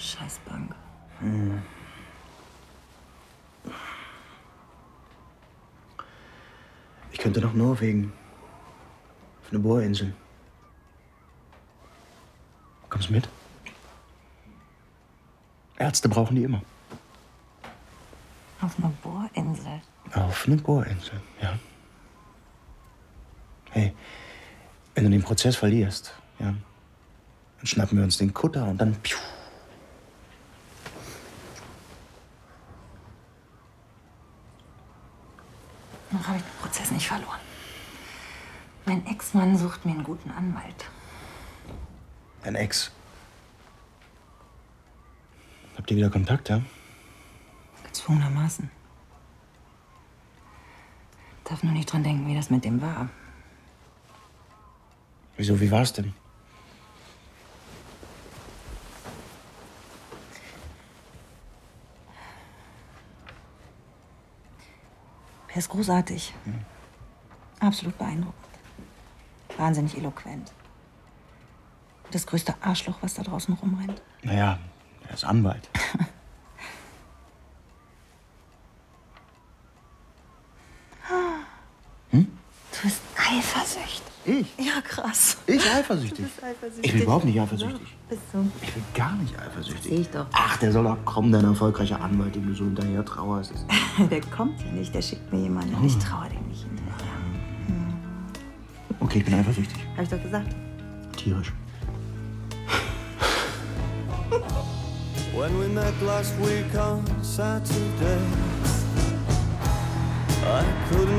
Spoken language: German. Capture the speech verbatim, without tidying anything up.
Scheiß Bank. Hm. Ich könnte nach Norwegen. Auf eine Bohrinsel. Kommst du mit? Ärzte brauchen die immer. Auf einer Bohrinsel? Auf eine Bohrinsel, ja. Hey, wenn du den Prozess verlierst, ja, dann schnappen wir uns den Kutter und dann... Piu. Noch habe ich den Prozess nicht verloren. Mein Ex-Mann sucht mir einen guten Anwalt. Dein Ex. Habt ihr wieder Kontakt, ja? Gezwungenermaßen. Darf nur nicht dran denken, wie das mit dem war. Wieso, wie war's denn? Er ist großartig. Hm. Absolut beeindruckend. Wahnsinnig eloquent. Das größte Arschloch, was da draußen rumrennt. Naja, er ist Anwalt. Hm? Du bist eifersüchtig. Ich? Ja, krass. Ich eifersüchtig? Du bist eifersüchtig. Ich bin überhaupt nicht eifersüchtig. Ja, bist du? Ich bin gar nicht eifersüchtig. Sehe ich doch. Ach, der soll doch kommen, dein erfolgreicher Anwalt, dem du so hinterher trauerst. Der kommt ja nicht, der schickt mir jemanden. Oh. Ich traue dem nicht hinterher. Hm. Okay, ich bin eifersüchtig. Hab ich doch gesagt. Tierisch. When we met last week on Saturday, I couldn't